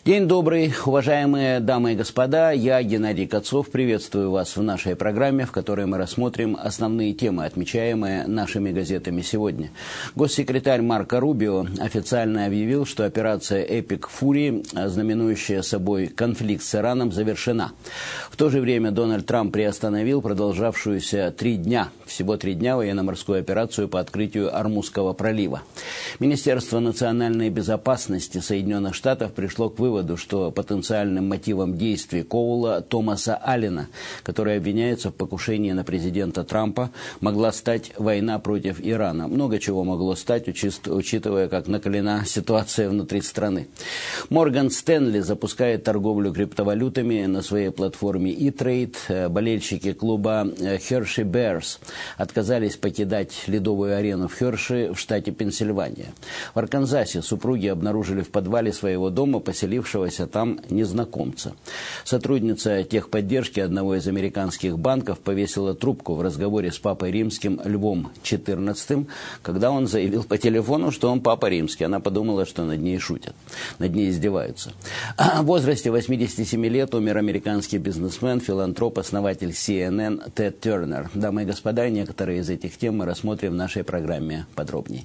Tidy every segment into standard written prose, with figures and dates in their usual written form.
День добрый, уважаемые дамы и господа. Я, Геннадий Кацов, приветствую вас в нашей программе, в которой мы рассмотрим основные темы, отмечаемые нашими газетами сегодня. Госсекретарь Марко Рубио официально объявил, что операция «Эпик Фури», знаменующая собой конфликт с Ираном, завершена. В то же время Дональд Трамп приостановил продолжавшуюся всего 3 дня военно-морскую операцию по открытию Ормузского пролива. Министерство национальной безопасности Соединенных Штатов пришло к выводу, что потенциальным мотивом действий Коула Томаса Аллена, который обвиняется в покушении на президента Трампа, могла стать война против Ирана. Много чего могло стать, учитывая, как накалена ситуация внутри страны. Морган Стэнли запускает торговлю криптовалютами на своей платформе eTrade. Болельщики клуба Hershey Bears отказались покидать ледовую арену в Херши в штате Пенсильвания. В Арканзасе супруги обнаружили в подвале своего дома поселившегося там незнакомца. Сотрудница техподдержки одного из американских банков повесила трубку в разговоре с папой римским Львом XIV, когда он заявил по телефону, что он папа римский. Она подумала, что над ней шутят, над ней издеваются. В возрасте 87 лет умер американский бизнесмен, филантроп, основатель CNN Тед Тернер. Дамы и господа, некоторые из этих тем мы рассмотрим в нашей программе подробнее.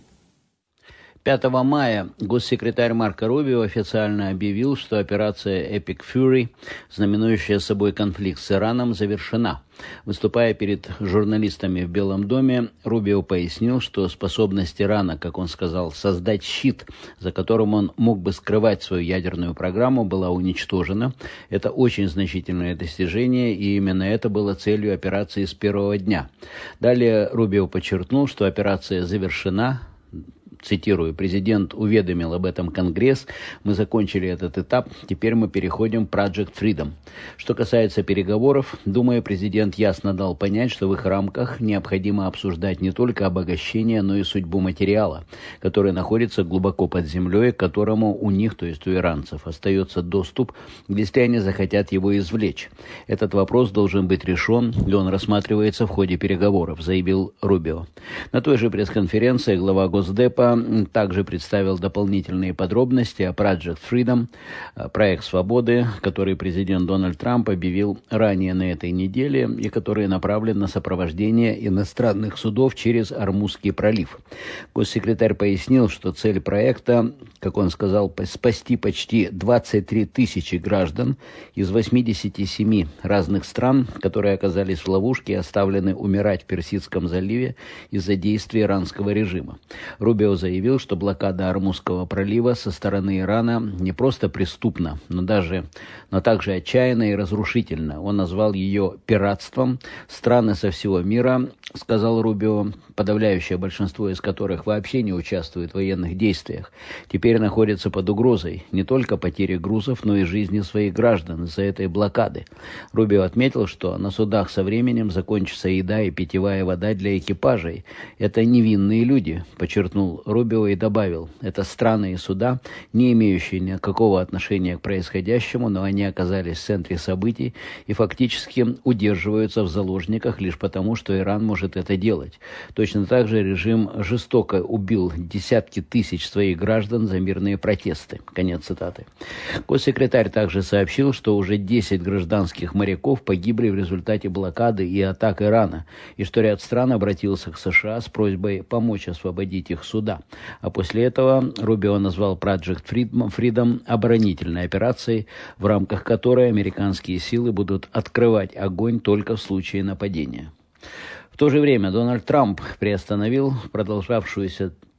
5 мая госсекретарь Марко Рубио официально объявил, что операция «Epic Fury», знаменующая собой конфликт с Ираном, завершена. Выступая перед журналистами в Белом доме, Рубио пояснил, что способность Ирана, как он сказал, создать щит, за которым он мог бы скрывать свою ядерную программу, была уничтожена. Это очень значительное достижение, и именно это было целью операции с первого дня. Далее Рубио подчеркнул, что операция завершена. Цитирую, президент уведомил об этом Конгресс, мы закончили этот этап, теперь мы переходим к Project Freedom. Что касается переговоров, думаю, президент ясно дал понять, что в их рамках необходимо обсуждать не только обогащение, но и судьбу материала, который находится глубоко под землей, к которому у них, то есть у иранцев, остается доступ, если они захотят его извлечь. Этот вопрос должен быть решен, и он рассматривается в ходе переговоров, заявил Рубио. На той же пресс-конференции глава Госдепа также представил дополнительные подробности о Project Freedom, проект свободы, который президент Дональд Трамп объявил ранее на этой неделе и который направлен на сопровождение иностранных судов через Ормузский пролив. Госсекретарь пояснил, что цель проекта, как он сказал, спасти почти 23 тысячи граждан из 87 разных стран, которые оказались в ловушке и оставлены умирать в Персидском заливе из-за действий иранского режима. Рубио заявил, что блокада Ормузского пролива со стороны Ирана не просто преступна, но также отчаянна и разрушительна. Он назвал ее пиратством. Страны со всего мира, сказал Рубио, подавляющее большинство из которых вообще не участвует в военных действиях, теперь находятся под угрозой не только потери грузов, но и жизни своих граждан из-за этой блокады. Рубио отметил, что на судах со временем закончится еда и питьевая вода для экипажей. Это невинные люди, подчеркнул Рубио и добавил, это страны и суда, не имеющие никакого отношения к происходящему, но они оказались в центре событий и фактически удерживаются в заложниках лишь потому, что Иран может это делать. Точно так же режим жестоко убил десятки тысяч своих граждан за мирные протесты. Конец цитаты. Госсекретарь также сообщил, что уже 10 гражданских моряков погибли в результате блокады и атак Ирана, и что ряд стран обратился к США с просьбой помочь освободить их суда. А после этого Рубио назвал Project Freedom оборонительной операцией, в рамках которой американские силы будут открывать огонь только в случае нападения. В то же время Дональд Трамп приостановил продолжавшуюся